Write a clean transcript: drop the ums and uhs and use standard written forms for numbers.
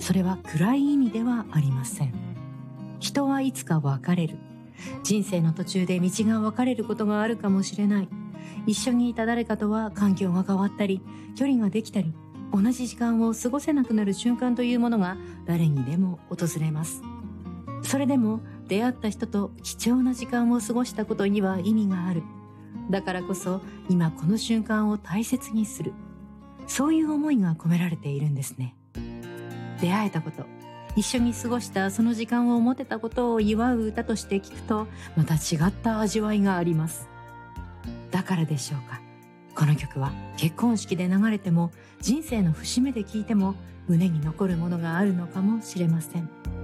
それは暗い意味ではありません。人はいつか別れる。人生の途中で道が分かれることがあるかもしれない。一緒にいた誰かとは環境が変わったり、距離ができたり、同じ時間を過ごせなくなる瞬間というものが誰にでも訪れます。それでも出会った人と貴重な時間を過ごしたことには意味がある。だからこそ今この瞬間を大切にする。そういう思いが込められているんですね。出会えたこと、一緒に過ごしたその時間を持てたことを祝う歌として聞くと、また違った味わいがあります。だからでしょうか、この曲は結婚式で流れても、人生の節目で聴いても胸に残るものがあるのかもしれません。